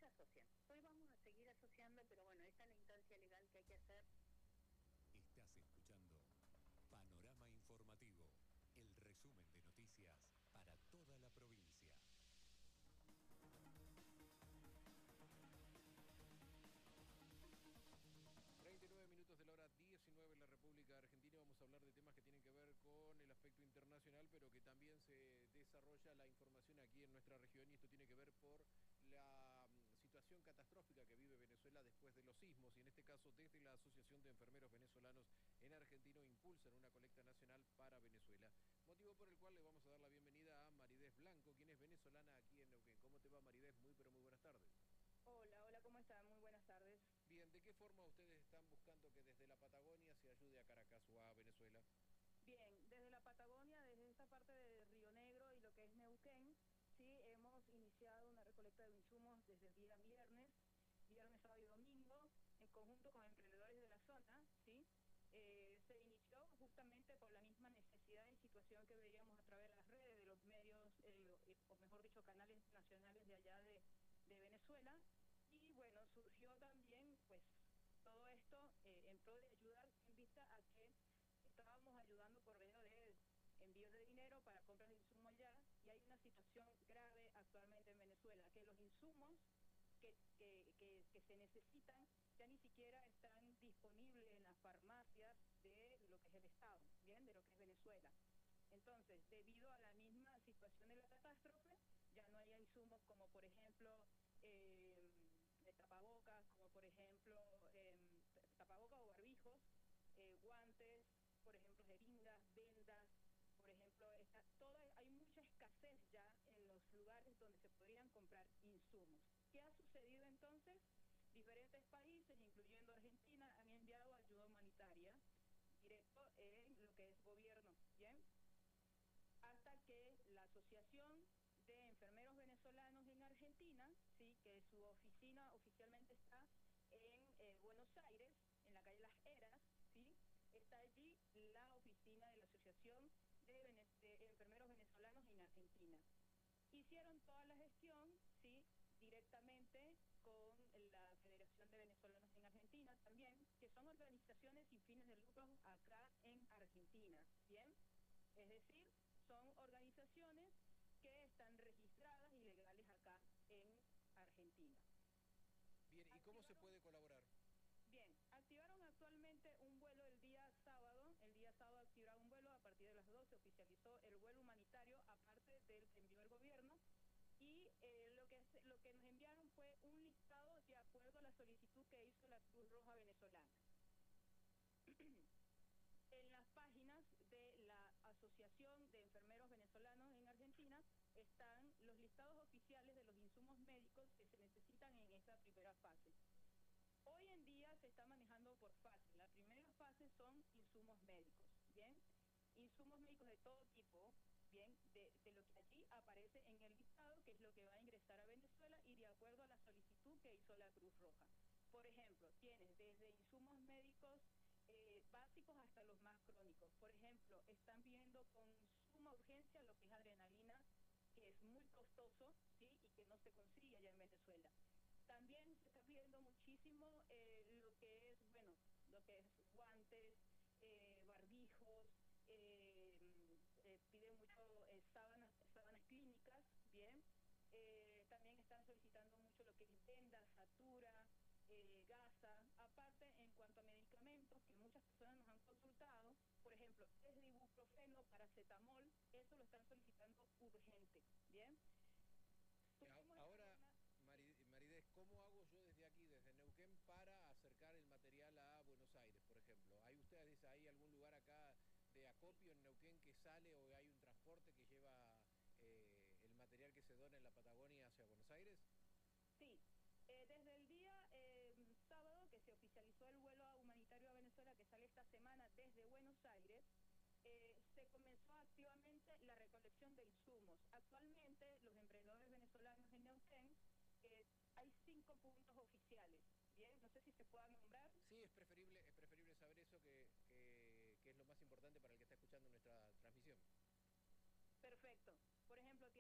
asocian. Hoy vamos a seguir asociando, pero bueno, esta es la instancia legal que hay que hacer. Estás escuchando Panorama Informativo, el resumen de noticias para toda la provincia. 39 minutos de la hora 19 en la República Argentina. Vamos a hablar de temas que tienen que ver con el aspecto internacional, pero que también se desarrolla la información aquí en nuestra región, y esto tiene que ver por la situación catastrófica que vive Venezuela después de los sismos, y en este caso desde la Asociación de Enfermeros Venezolanos en Argentina impulsan una colecta nacional para Venezuela, motivo por el cual le vamos a dar la bienvenida a Maridés Blanco, quien es venezolana aquí en Neuquén. ¿Cómo te va, Maridés? Muy buenas tardes. Hola, ¿cómo están? Muy buenas tardes. Bien, ¿de qué forma ustedes están buscando que desde la Patagonia se ayude a Caracas o a Venezuela? Bien, desde la Patagonia, desde esta parte de Río Negro y lo que es Neuquén, sí, hemos iniciado una recolecta de insumos desde el día viernes, sábado y domingo, en conjunto con emprendedores de la zona, sí. Se inició justamente por la misma necesidad y situación que veíamos a través de las redes, de los medios, o mejor dicho, canales nacionales de allá de Venezuela. Y bueno, surgió también pues todo esto en pro de ayudar, en vista a que estábamos ayudando por medio de envíos de dinero para compras de insumos allá, y hay una situación grave actualmente en Venezuela, que los insumos que se necesitan ya ni siquiera están disponibles en las farmacias de lo que es el Estado, bien, de lo que es Venezuela. Entonces, debido a la misma situación de la catástrofe, ya no hay insumos como por ejemplo tapabocas, como por ejemplo tapabocas o barbijos, guantes, por ejemplo jeringas, vendas, por ejemplo, hay mucha escasez ya en los lugares donde se podrían comprar insumos. ¿Qué ha sucedido entonces? Diferentes países, incluyendo Argentina, han enviado ayuda humanitaria directo en lo que es gobierno, ¿bien? Hasta que la Asociación de Enfermeros Venezolanos en Argentina, sí, que su oficina oficialmente está en Buenos Aires, en la calle Las Heras, sí, está allí la oficina de la Asociación de Enfermeros Venezolanos en Argentina. Hicieron toda la gestión, sí, directamente con la Federación de Venezolanos en Argentina también, que son organizaciones sin fines de lucro acá en Argentina, ¿bien? Es decir, son organizaciones que están registradas y legales acá en Argentina. Bien, ¿y cómo se puede colaborar? Bien, activaron actualmente un vuelo el día sábado activaron un vuelo a partir de las 12, oficializó el vuelo humanitario, aparte del que envió el gobierno, y lo que nos enviaron fue un listado de acuerdo a la solicitud que hizo la Cruz Roja venezolana. En las páginas de la Asociación de Enfermeros Venezolanos en Argentina están los listados oficiales de los insumos médicos que se necesitan en esta primera fase. Hoy en día se está manejando por fases. La primera fase son insumos médicos, ¿bien? Insumos médicos de todo tipo, ¿bien? De lo que allí aparece en el listado, que es lo que va a ingresar a Venezuela y de acuerdo a la solicitud que hizo la Cruz Roja. Por ejemplo, tienes desde insumos médicos básicos hasta los más crónicos. Por ejemplo, están pidiendo con suma urgencia lo que es adrenalina, que es muy costoso, ¿sí? Y que no se consigue allá en Venezuela. También se está pidiendo muchísimo lo que es guantes, barbijos, piden mucho sábanas clínicas, bien. También están solicitando mucho lo que es vendas, satura, gasa. Aparte, en cuanto a medicamentos que muchas personas nos han consultado, por ejemplo, es de ibuprofeno, paracetamol, eso lo están solicitando urgente, bien. Ahora, Maridés, ¿cómo hago yo desde aquí, desde Neuquén, para acercar el material a Buenos Aires, por ejemplo? ¿Hay algún lugar acá de acopio en Neuquén que sale, o hay un transporte que lleva el material que se dona en la Patagonia hacia Buenos Aires? Sí, desde el día sábado que se oficializó el vuelo humanitario a Venezuela, que sale esta semana desde Buenos Aires, se comenzó activamente la recolección de insumos. Actualmente, los emprendedores venezolanos en Neuquén, hay 5 puntos oficiales. Bien, no sé si se pueda nombrar. Sí, es preferible saber eso, que es lo más importante para el que está escuchando nuestra transmisión. Perfecto. Por ejemplo,